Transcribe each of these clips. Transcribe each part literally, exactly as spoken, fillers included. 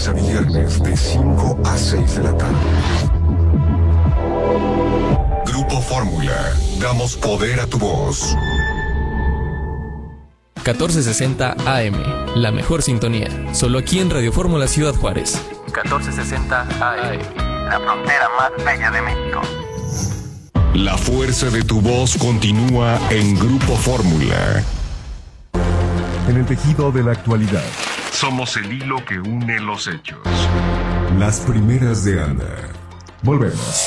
lunes a viernes de cinco a seis de la tarde. Grupo Fórmula, damos poder a tu voz. catorce sesenta A M, la mejor sintonía, solo aquí en Radio Fórmula Ciudad Juárez. catorce sesenta A M, la frontera más bella de México. La fuerza de tu voz continúa en Grupo Fórmula. En el tejido de la actualidad. Somos el hilo que une los hechos. Las primeras de Anda. Volvemos.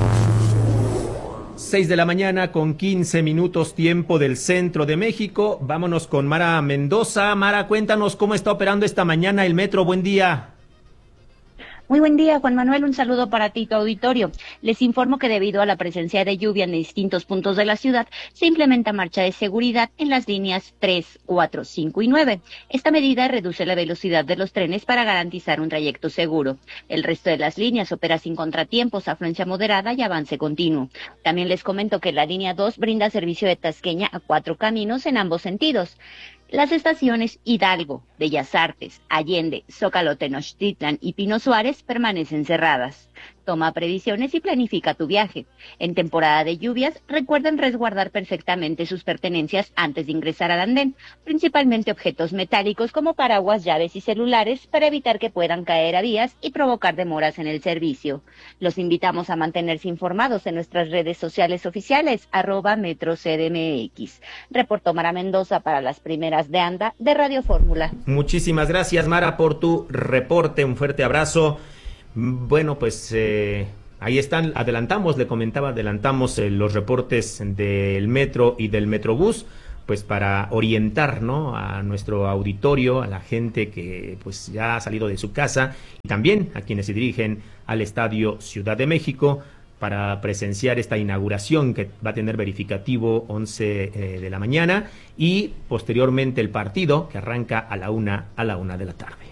seis de la mañana con quince minutos tiempo del centro de México. Vámonos con Mara Mendoza. Mara, cuéntanos cómo está operando esta mañana el metro. Buen día. Muy buen día, Juan Manuel, un saludo para ti y tu auditorio. Les informo que debido a la presencia de lluvia en distintos puntos de la ciudad, se implementa marcha de seguridad en las líneas tres, cuatro, cinco y nueve. Esta medida reduce la velocidad de los trenes para garantizar un trayecto seguro. El resto de las líneas opera sin contratiempos, afluencia moderada y avance continuo. También les comento que la línea dos brinda servicio de Tasqueña a cuatro caminos en ambos sentidos. Las estaciones Hidalgo, Bellas Artes, Allende, Zócalo, Tenochtitlan y Pino Suárez permanecen cerradas. Toma previsiones y planifica tu viaje. En temporada de lluvias, recuerden resguardar perfectamente sus pertenencias antes de ingresar al andén, principalmente objetos metálicos como paraguas, llaves y celulares para evitar que puedan caer a vías y provocar demoras en el servicio. Los invitamos a mantenerse informados en nuestras redes sociales oficiales, arroba Metro C D M X. Reportó Mara Mendoza para las primeras de Anda de Radio Fórmula. Muchísimas gracias, Mara, por tu reporte. Un fuerte abrazo. Bueno, pues eh, ahí están, adelantamos, le comentaba, adelantamos eh, los reportes del metro y del Metrobús, pues para orientar, ¿no?, a nuestro auditorio, a la gente que pues ya ha salido de su casa y también a quienes se dirigen al Estadio Ciudad de México para presenciar esta inauguración que va a tener verificativo once eh, de la mañana y posteriormente el partido que arranca a la una, a la una de la tarde.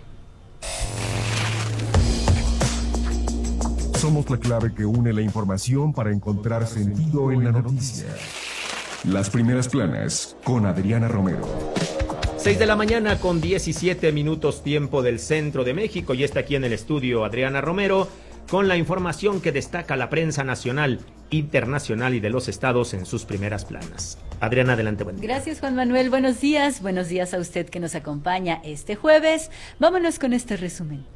Somos la clave que une la información para encontrar sentido en la noticia. Las primeras planas con Adriana Romero. seis de la mañana con diecisiete minutos tiempo del centro de México y está aquí en el estudio Adriana Romero con la información que destaca la prensa nacional, internacional y de los estados en sus primeras planas. Adriana, adelante, buen día. Gracias, Juan Manuel, buenos días, buenos días a usted que nos acompaña este jueves. Vámonos con este resumen.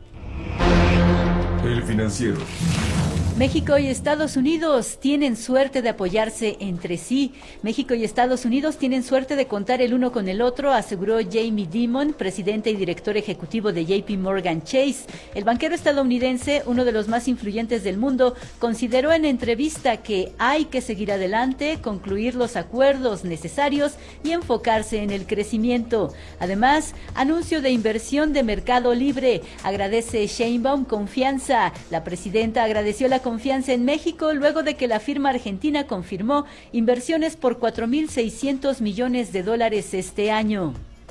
El Financiero. México y Estados Unidos tienen suerte de apoyarse entre sí. México y Estados Unidos tienen suerte de contar el uno con el otro, aseguró Jamie Dimon, presidente y director ejecutivo de J P Morgan Chase. El banquero estadounidense, uno de los más influyentes del mundo, consideró en entrevista que hay que seguir adelante, concluir los acuerdos necesarios y enfocarse en el crecimiento. Además, anuncio de inversión de Mercado Libre. Agradece Sheinbaum confianza. La presidenta agradeció la confianza en México luego de que la firma argentina confirmó inversiones por cuatro mil seiscientos millones de dólares este año.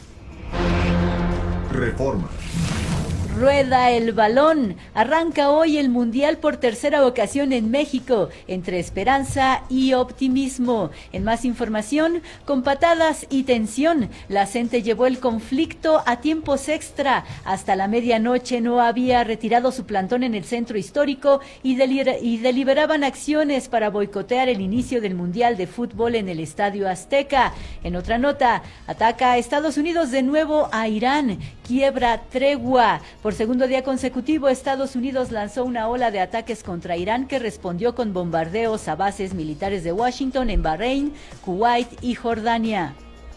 Reforma. Rueda el balón. Arranca hoy el Mundial por tercera ocasión en México, entre esperanza y optimismo. En más información, con patadas y tensión, la gente llevó el conflicto a tiempos extra. Hasta la medianoche no había retirado su plantón en el centro histórico y, delira- y deliberaban acciones para boicotear el inicio del Mundial de Fútbol en el Estadio Azteca. En otra nota, ataca a Estados Unidos de nuevo a Irán. Quiebra tregua. Por segundo día consecutivo, Estados Unidos lanzó una ola de ataques contra Irán que respondió con bombardeos a bases militares de Washington en Bahrein, Kuwait y Jordania.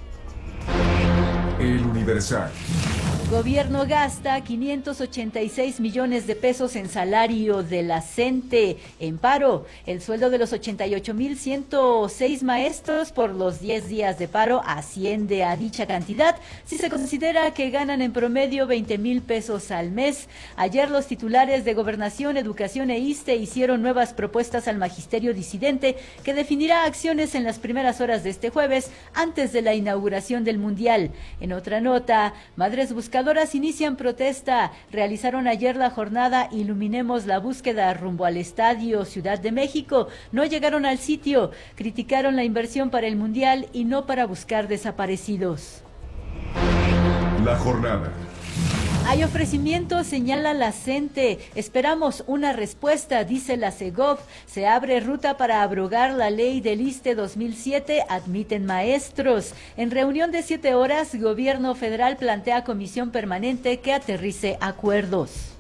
El Universal. Gobierno gasta quinientos ochenta y seis millones de pesos en salario de la CENTE. En paro, el sueldo de los ochenta y ocho mil ciento seis maestros por los diez días de paro asciende a dicha cantidad si se considera que ganan en promedio veinte mil pesos al mes. Ayer los titulares de Gobernación, Educación e ISSSTE hicieron nuevas propuestas al magisterio disidente que definirá acciones en las primeras horas de este jueves antes de la inauguración del Mundial. En otra nota, madres buscadoras inician protesta. Realizaron ayer la jornada Iluminemos la búsqueda rumbo al Estadio Ciudad de México. No llegaron al sitio. Criticaron la inversión para el Mundial y no para buscar desaparecidos. La jornada. Hay ofrecimientos, señala la CENTE. Esperamos una respuesta, dice la Segov. Se abre ruta para abrogar la ley del ISSSTE dos mil siete, admiten maestros. En reunión de siete horas, gobierno federal plantea comisión permanente que aterrice acuerdos.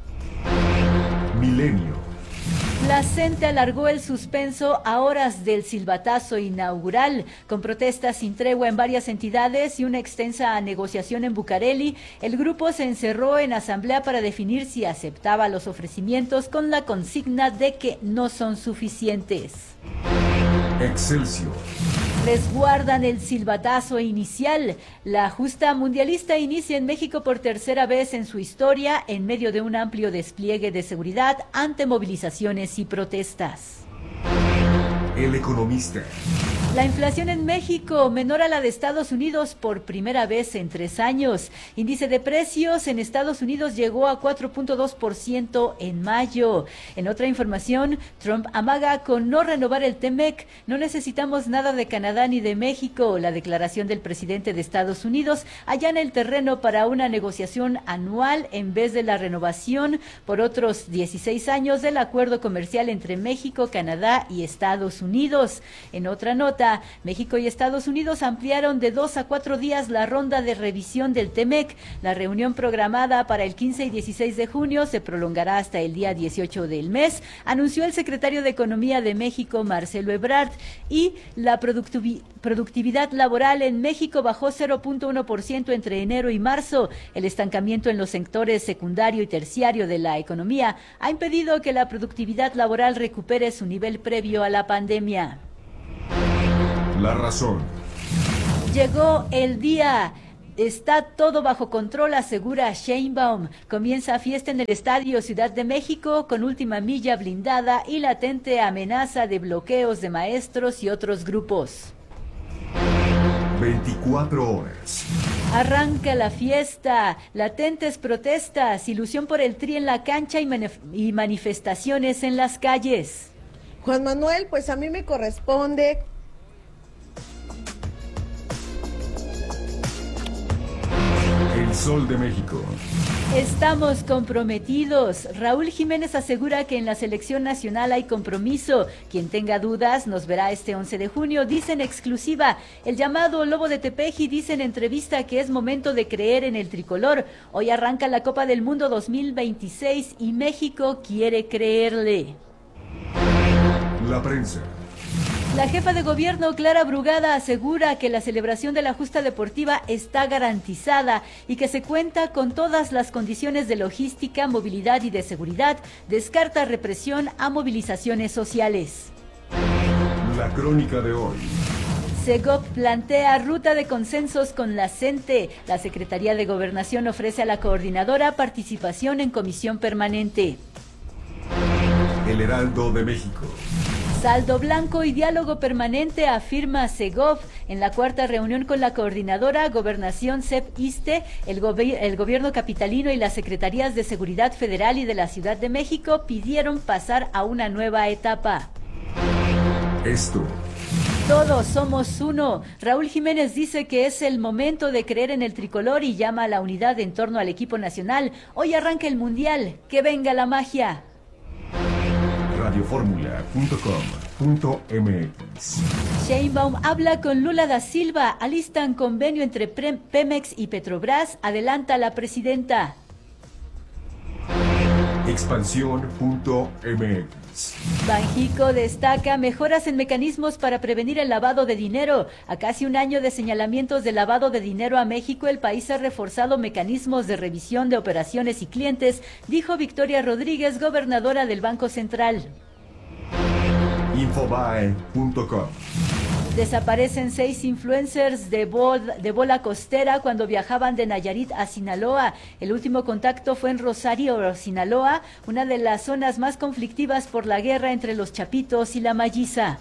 Milenio. La CENTE alargó el suspenso a horas del silbatazo inaugural. Con protestas sin tregua en varias entidades y una extensa negociación en Bucareli, el grupo se encerró en asamblea para definir si aceptaba los ofrecimientos con la consigna de que no son suficientes. Excelsior. Resguardan el silbatazo inicial. La justa mundialista inicia en México por tercera vez en su historia en medio de un amplio despliegue de seguridad ante movilizaciones y protestas. El Economista. La inflación en México menor a la de Estados Unidos por primera vez en tres años. Índice de precios en Estados Unidos llegó a cuatro punto dos por ciento en mayo. En otra información, Trump amaga con no renovar el TEMEC. No necesitamos nada de Canadá ni de México. La declaración del presidente de Estados Unidos allana el terreno para una negociación anual en vez de la renovación por otros dieciséis años del acuerdo comercial entre México, Canadá y Estados Unidos. En otra nota, México y Estados Unidos ampliaron de dos a cuatro días la ronda de revisión del TEMEC. La reunión programada para el quince y dieciséis de junio se prolongará hasta el día dieciocho del mes, anunció el secretario de Economía de México, Marcelo Ebrard, y la productivi- productividad laboral en México bajó cero punto uno por ciento entre enero y marzo. El estancamiento en los sectores secundario y terciario de la economía ha impedido que la productividad laboral recupere su nivel previo a la pandemia. La Razón. Llegó el día. Está todo bajo control, asegura Sheinbaum. Comienza fiesta en el Estadio Ciudad de México con última milla blindada y latente amenaza de bloqueos de maestros y otros grupos. veinticuatro horas. Arranca la fiesta, latentes protestas, ilusión por el Tri en la cancha y, manif- y manifestaciones en las calles. Juan Manuel, pues a mí me corresponde El Sol de México. Estamos comprometidos. Raúl Jiménez asegura que en la selección nacional hay compromiso. Quien tenga dudas nos verá este once de junio, dice en exclusiva. El llamado Lobo de Tepeji dice en entrevista que es momento de creer en el tricolor. Hoy arranca la Copa del Mundo dos mil veintiséis y México quiere creerle. La Prensa. La jefa de gobierno, Clara Brugada, asegura que la celebración de la justa deportiva está garantizada y que se cuenta con todas las condiciones de logística, movilidad y de seguridad. Descarta represión a movilizaciones sociales. La Crónica de hoy. Segov plantea ruta de consensos con la CENTE. La Secretaría de Gobernación ofrece a la coordinadora participación en comisión permanente. El Heraldo de México. Saldo blanco y diálogo permanente, afirma Segov. En la cuarta reunión con la coordinadora Gobernación C E P-ISSSTE, el, gobi- el gobierno capitalino y las secretarías de Seguridad Federal y de la Ciudad de México pidieron pasar a una nueva etapa. Esto. Todos somos uno. Raúl Jiménez dice que es el momento de creer en el tricolor y llama a la unidad en torno al equipo nacional. Hoy arranca el Mundial. ¡Que venga la magia! radioformula punto com punto m x. Sheinbaum habla con Lula da Silva, alistan convenio entre Pre- Pemex y Petrobras, adelanta la presidenta. Expansión punto m x. Banjico destaca mejoras en mecanismos para prevenir el lavado de dinero. A casi un año de señalamientos de lavado de dinero a México, el país ha reforzado mecanismos de revisión de operaciones y clientes, dijo Victoria Rodríguez, gobernadora del Banco Central. Infobae punto com. Desaparecen seis influencers de, bol- de bola costera cuando viajaban de Nayarit a Sinaloa. El último contacto fue en Rosario, Sinaloa, una de las zonas más conflictivas por la guerra entre los chapitos y la malliza.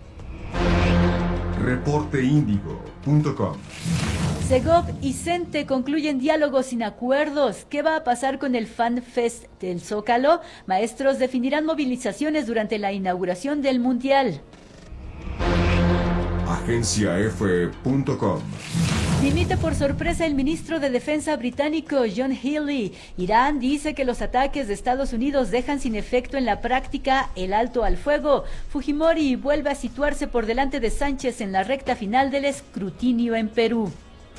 reporte índigo punto com. Segov y CENTE concluyen diálogos sin acuerdos. ¿Qué va a pasar con el Fan Fest del Zócalo? Maestros definirán movilizaciones durante la inauguración del Mundial. agencia efe punto com. Dimite por sorpresa el ministro de Defensa británico John Healey. Irán dice que los ataques de Estados Unidos dejan sin efecto en la práctica el alto al fuego. Fujimori vuelve a situarse por delante de Sánchez en la recta final del escrutinio en Perú.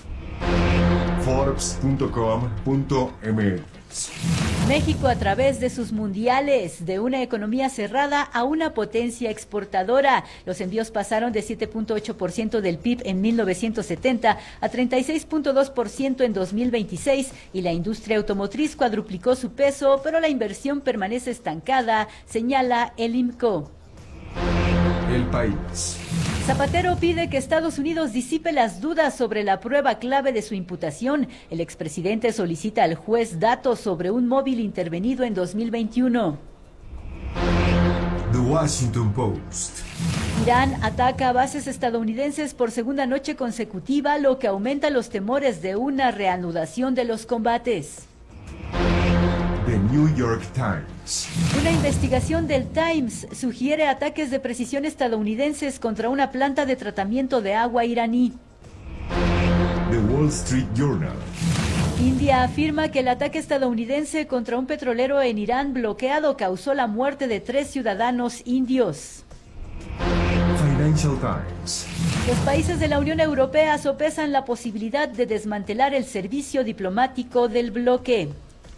Forbes punto com punto m x. México a través de sus mundiales, de una economía cerrada a una potencia exportadora. Los envíos pasaron de siete punto ocho por ciento del P I B en mil novecientos setenta a treinta y seis punto dos por ciento en dos mil veintiséis y la industria automotriz cuadruplicó su peso, pero la inversión permanece estancada, señala el I M C O. El País. Zapatero pide que Estados Unidos disipe las dudas sobre la prueba clave de su imputación. El expresidente solicita al juez datos sobre un móvil intervenido en dos mil veintiuno. The Washington Post. Irán ataca a bases estadounidenses por segunda noche consecutiva, lo que aumenta los temores de una reanudación de los combates. The New York Times. Una investigación del Times sugiere ataques de precisión estadounidenses contra una planta de tratamiento de agua iraní. The Wall Street Journal. India afirma que el ataque estadounidense contra un petrolero en Irán bloqueado causó la muerte de tres ciudadanos indios. Financial Times. Los países de la Unión Europea sopesan la posibilidad de desmantelar el servicio diplomático del bloque.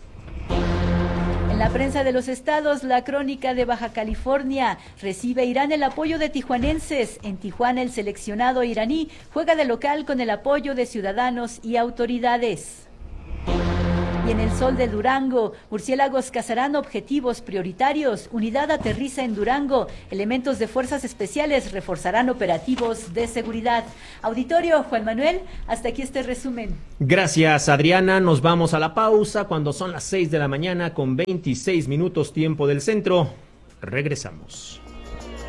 En la prensa de los estados, la crónica de Baja California. Recibe Irán el apoyo de tijuanenses. En Tijuana, el seleccionado iraní juega de local con el apoyo de ciudadanos y autoridades. Y en el Sol de Durango, murciélagos cazarán objetivos prioritarios. Unidad aterriza en Durango. Elementos de fuerzas especiales reforzarán operativos de seguridad. Auditorio, Juan Manuel, hasta aquí este resumen. Gracias, Adriana. Nos vamos a la pausa cuando son las seis de la mañana con veintiséis minutos tiempo del centro. Regresamos.